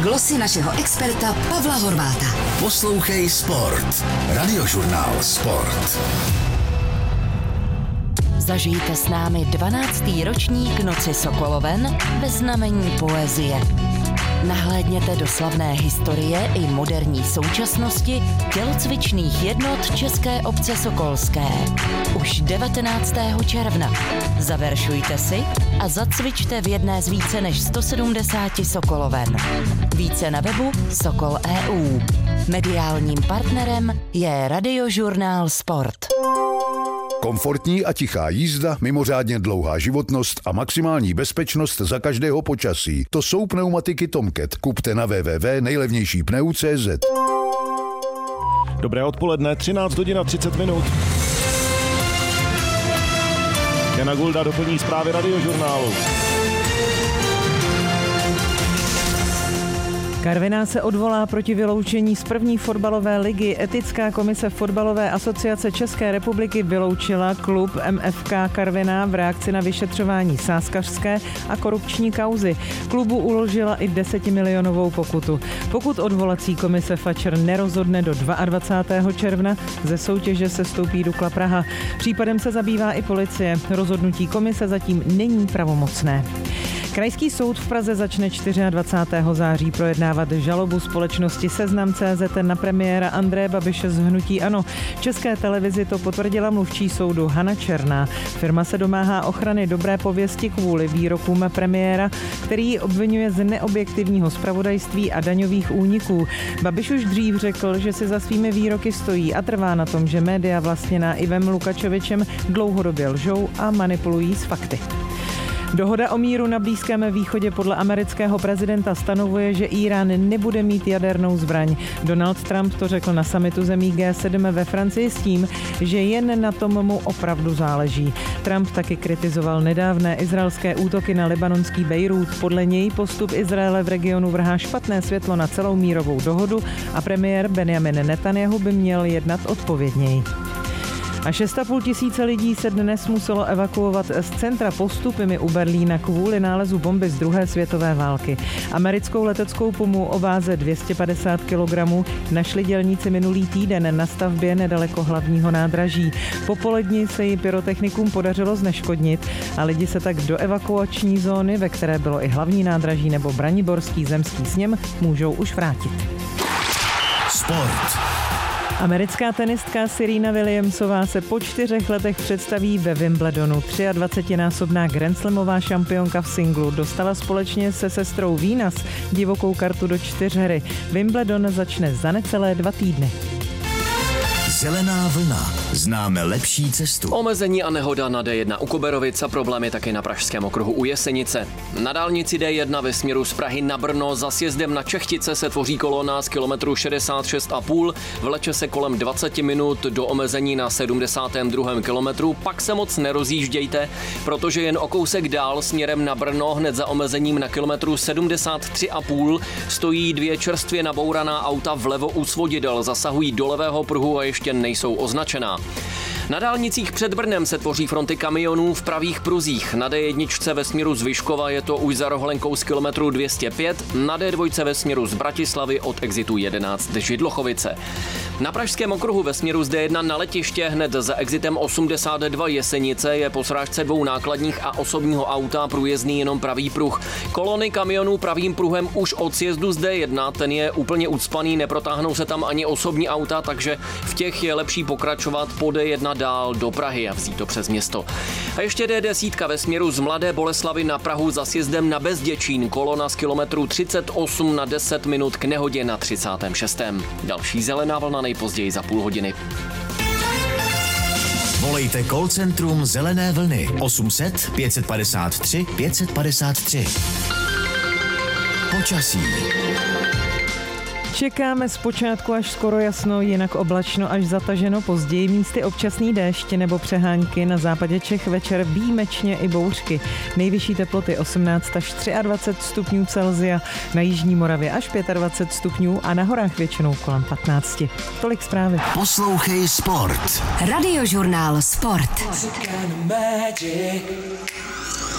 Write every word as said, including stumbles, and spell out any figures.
glosy našeho experta Pavla Horváta. Poslouchej Sport. Radiožurnál Sport. Zažijte s námi dvanáctý ročník Noci Sokoloven ve znamení poezie. Nahlédněte do slavné historie i moderní současnosti tělocvičných jednot České obce sokolské. Už devatenáctého června. Zaveršujte si a zacvičte v jedné z více než sto sedmdesáti Sokoloven. Více na webu Sokol tečka e u. Mediálním partnerem je Radiožurnál Sport. Komfortní a tichá jízda, mimořádně dlouhá životnost a maximální bezpečnost za každého počasí. To jsou pneumatiky Tomcat. Kupte na w w w tečka nejlevnější pneu tečka cé zet. Dobré odpoledne, třináct hodin a třicet minut. Jana Gulda doplní zprávy Radiožurnálu. Karviná se odvolá proti vyloučení z první fotbalové ligy. Etická komise Fotbalové asociace České republiky vyloučila klub M F K Karviná v reakci na vyšetřování sázkařské a korupční kauzy. Klubu uložila i desetimilionovou pokutu. Pokud odvolací komise FAČR nerozhodne do dvacátého druhého června, ze soutěže se stoupí Dukla Praha. Případem se zabývá i policie. Rozhodnutí komise zatím není pravomocné. Krajský soud v Praze začne dvacátého čtvrtého září projednávat žalobu společnosti Seznam tečka cé zet na premiéra Andreje Babiše z hnutí ANO. České televizi to potvrdila mluvčí soudu Hana Černá. Firma se domáhá ochrany dobré pověsti kvůli výrokům premiéra, který obvinuje z neobjektivního zpravodajství a daňových úniků. Babiš už dřív řekl, že si za svými výroky stojí a trvá na tom, že média vlastněná Ivem Lukačovičem dlouhodobě lžou a manipulují s fakty. Dohoda o míru na Blízkém východě podle amerického prezidenta stanovuje, že Írán nebude mít jadernou zbraň. Donald Trump to řekl na summitu zemí G sedm ve Francii s tím, že jen na tom mu opravdu záleží. Trump taky kritizoval nedávné izraelské útoky na libanonský Bejrút. Podle něj postup Izraele v regionu vrhá špatné světlo na celou mírovou dohodu a premiér Benjamin Netanjahu by měl jednat odpovědněji. A šest a půl tisíce lidí se dnes muselo evakuovat z centra Postupimi u Berlína kvůli nálezu bomby z druhé světové války. Americkou leteckou pumu o váze dvě stě padesát kilogramů našli dělníci minulý týden na stavbě nedaleko hlavního nádraží. Po poledni se ji pyrotechnikům podařilo zneškodnit a lidi se tak do evakuační zóny, ve které bylo i hlavní nádraží nebo Braniborský zemský sněm, můžou už vrátit. Sport. Americká tenistka Serena Williamsová se po čtyřech letech představí ve Wimbledonu. dvacetinásobná grandslamová šampionka v singlu dostala společně se sestrou Venus divokou kartu do čtyřhry. Wimbledon začne za necelé dva týdny. Zelená vlna. Známe lepší cestu. Omezení a nehoda na D jedna u Koberovic a problémy taky na pražském okruhu u Jesenice. Na dálnici D jedna ve směru z Prahy na Brno za sjezdem na Čechtice se tvoří kolona z kilometru šedesát šest a půl. Vleče se kolem dvacet minut do omezení na sedmdesátém druhém kilometru. Pak se moc nerozjíždějte, protože jen o kousek dál směrem na Brno hned za omezením na kilometru sedmdesát tři a půl stojí dvě čerstvě nabouraná auta vlevo u svodidel, zasahují do levého pruhu a ještě nejsou označená. Na dálnicích před Brnem se tvoří fronty kamionů v pravých pruzích. Na D jedna ve směru z Vyškova je to už za rohlenkou z kilometru dvě stě pět, na D dva ve směru z Bratislavy od exitu jedenáct Židlochovice. Na pražském okruhu ve směru z D jedna na letiště hned za exitem osmdesát dva Jesenice je po srážce dvou nákladních a osobního auta průjezdný jenom pravý pruh. Kolony kamionů pravým pruhem už od sjezdu z D jedna, ten je úplně ucpaný, neprotáhnou se tam ani osobní auta, takže v těch je lepší pokračovat po D jedna dál do Prahy a vzít to přes město. A ještě D deset ve směru z Mladé Boleslavi na Prahu za sjezdem na Bezděčín, kolona z kilometru třicet osm na deset minut k nehodě na třicátém šestém Další zelená vlna nejpozději za půl hodiny. Volejte call centrum Zelené vlny osm set pět padesát tři pět padesát tři. Počasí. Čekáme zpočátku až skoro jasno, jinak oblačno až zataženo, později místy občasný déšť nebo přehánky, na západě Čech večer výjimečně i bouřky. Nejvyšší teploty osmnáct až dvacet tři stupňů Celsia, na jižní Moravě až dvacet pět stupňů a na horách většinou kolem patnáct. Tolik zprávy. Poslouchej Sport. Radiožurnál Sport.